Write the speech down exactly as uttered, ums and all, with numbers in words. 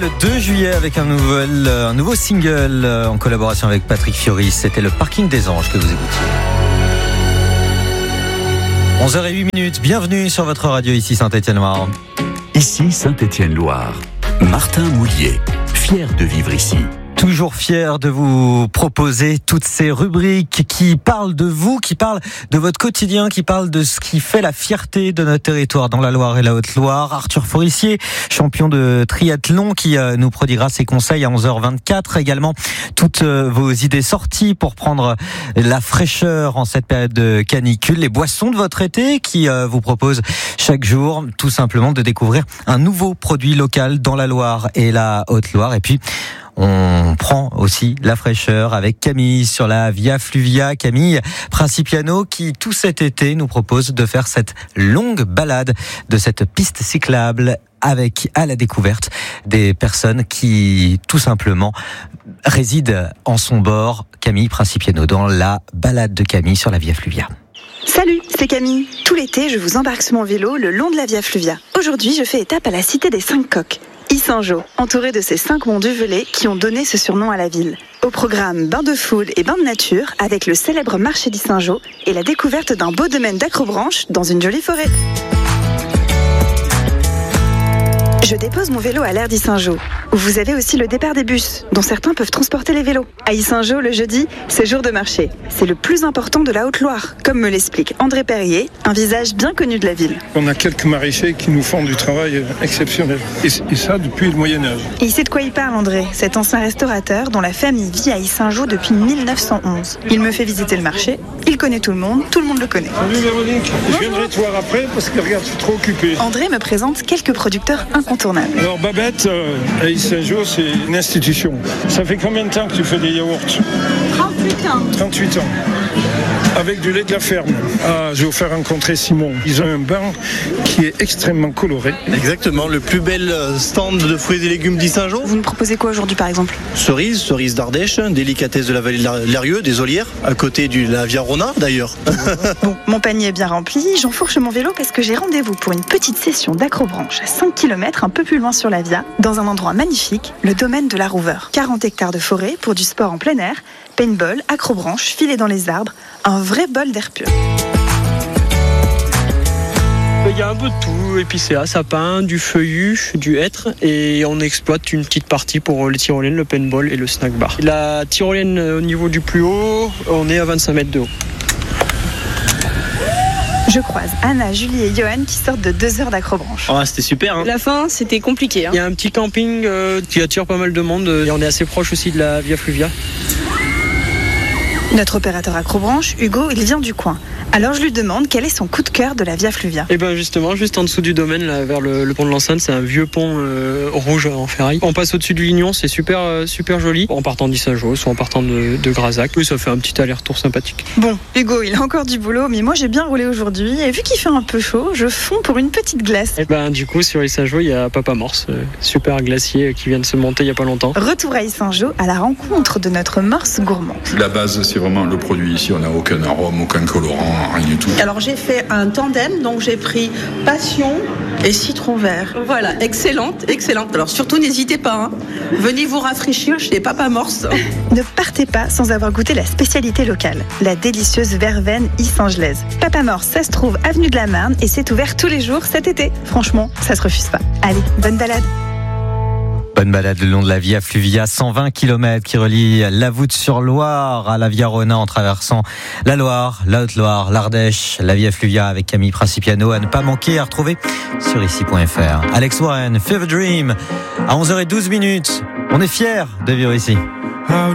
Le deux juillet avec un, nouvel, un nouveau single en collaboration avec Patrick Fiori. C'était le Parking des Anges que vous écoutiez. onze heures zéro huit minutes, bienvenue sur votre radio ici Saint-Étienne-Loire. Ici Saint-Étienne-Loire. Martin Moulier, fier de vivre ici. Toujours fier de vous proposer toutes ces rubriques qui parlent de vous, qui parlent de votre quotidien, qui parlent de ce qui fait la fierté de notre territoire dans la Loire et la Haute-Loire. Arthur Forissier, champion de triathlon, qui nous prodiguera ses conseils à onze heures vingt-quatre. Également, toutes vos idées sorties pour prendre la fraîcheur en cette période de canicule. Les boissons de votre été qui vous proposent chaque jour tout simplement de découvrir un nouveau produit local dans la Loire et la Haute-Loire. Et puis, on prend aussi la fraîcheur avec Camille sur la Via Fluvia. Camille Principiano qui tout cet été nous propose de faire cette longue balade de cette piste cyclable avec à la découverte des personnes qui tout simplement résident en son bord. Camille Principiano dans la balade de Camille sur la Via Fluvia. Salut, c'est Camille. Tout l'été, je vous embarque sur mon vélo le long de la Via Fluvia. Aujourd'hui, je fais étape à la cité des cinq coques, Yssingeaux, entouré de ces cinq monts duvelés qui ont donné ce surnom à la ville. Au programme, bain de foule et bain de nature avec le célèbre marché d'Yssingeaux et la découverte d'un beau domaine d'acrobranche dans une jolie forêt. Je dépose mon vélo à l'aire d'Yssingeaux, où vous avez aussi le départ des bus, dont certains peuvent transporter les vélos. À Yssingeaux, le jeudi, c'est jour de marché. C'est le plus important de la Haute-Loire, comme me l'explique André Perrier, un visage bien connu de la ville. On a quelques maraîchers qui nous font du travail exceptionnel, et, et ça depuis le Moyen-Âge. Et il sait de quoi il parle, André, cet ancien restaurateur dont la famille vit à Yssingeaux depuis mille neuf cent onze. Il me fait visiter le marché, il connaît tout le monde, tout le monde le connaît. Salut Véronique, je viendrai te voir après parce que regarde, je suis trop occupé. André me présente quelques producteurs incontournables. Alors Babette, euh, à Yssingeaux, c'est une institution. Ça fait combien de temps que tu fais des yaourts ? trente-huit ans. trente-huit ans. Avec du lait de la ferme. Ah, je vais vous faire rencontrer Simon. Ils ont un banc qui est extrêmement coloré. Exactement, le plus bel stand de fruits et légumes d'Yssingeaux. Vous me proposez quoi aujourd'hui par exemple ? Cerises, cerises d'Ardèche, délicatesse de la vallée de l'Erieux, des Olières, à côté de la Via Rona d'ailleurs. Bon, mon panier est bien rempli, j'enfourche mon vélo parce que j'ai rendez-vous pour une petite session d'acrobranche à cinq kilomètres un peu plus loin sur la Via, dans un endroit magnifique, le domaine de la Rouveur. quarante hectares de forêt pour du sport en plein air, paintball, acrobranche, filet dans les arbres, un vrai bol d'air pur. Il y a un peu de tout, épicéa, sapin, du feuillu, du hêtre, et on exploite une petite partie pour les tyroliennes, le paintball et le snack bar. La tyrolienne au niveau du plus haut, on est à vingt-cinq mètres de haut. Je croise Anna, Julie et Johan qui sortent de deux heures d'acrobranche. Ah, c'était super, hein. La fin, c'était compliqué. Hein. Il y a un petit camping euh, qui attire pas mal de monde, et on est assez proche aussi de la Via Fluvia. Notre opérateur acrobranche, Hugo, il vient du coin. Alors je lui demande quel est son coup de cœur de la Via Fluvia. Et bien justement, juste en dessous du domaine, là, vers le, le pont de l'Enceinte, c'est un vieux pont euh, rouge en ferraille. On passe au-dessus de Lignon, c'est super, euh, super joli. En partant d'Yssingeaux, soit en partant de, de Grazac. Oui, ça fait un petit aller-retour sympathique. Bon, Hugo, il a encore du boulot, mais moi j'ai bien roulé aujourd'hui. Et vu qu'il fait un peu chaud, je fonds pour une petite glace. Et ben du coup, sur Yssingeaux, il y a Papa Morse, euh, super glacier qui vient de se monter il y a pas longtemps. Retour à Yssingeaux à la rencontre de notre morse gourmand. La base, c'est vraiment le produit. Ici, on n'a aucun arôme, aucun colorant, rien du tout. Alors j'ai fait un tandem, donc j'ai pris passion et citron vert. Voilà, excellente, excellente. Alors surtout n'hésitez pas, hein. Venez vous rafraîchir chez Papa Morse. Ne partez pas sans avoir goûté la spécialité locale, la délicieuse verveine ysingelaise. Papa Morse, ça se trouve avenue de la Marne et c'est ouvert tous les jours cet été. Franchement, ça se refuse pas. Allez, bonne balade. Bonne balade le long de la Via Fluvia, cent vingt kilomètres qui relie la Voûte-sur-Loire à la Via Rona en traversant la Loire, la Haute-Loire, l'Ardèche, la Via Fluvia avec Camille Principiano à ne pas manquer, à retrouver sur ici point f r. Alex Warren, Fever Dream, à onze heures douze minutes. On est fiers de vivre ici.